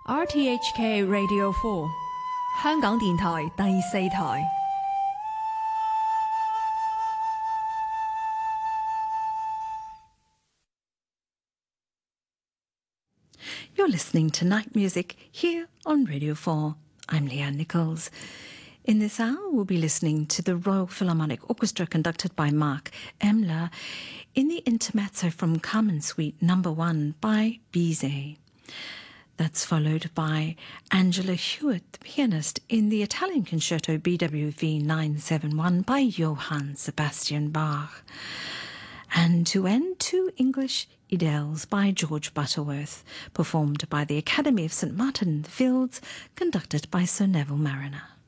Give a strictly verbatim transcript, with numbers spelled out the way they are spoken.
R T H K Radio four 香港電台第四台。 You're listening to Night Music here on Radio four. I'm Leanne Nichols. In this hour, we'll be listening to the Royal Philharmonic Orchestra conducted by Mark Emler in the Intermezzo from Carmen Suite number one by Bizet. That's followed by Angela Hewitt, the pianist, in the Italian Concerto B W V nine seventy-one by Johann Sebastian Bach. And to end, two English Idylls by George Butterworth, performed by the Academy of St Martin in the Fields, conducted by Sir Neville Mariner.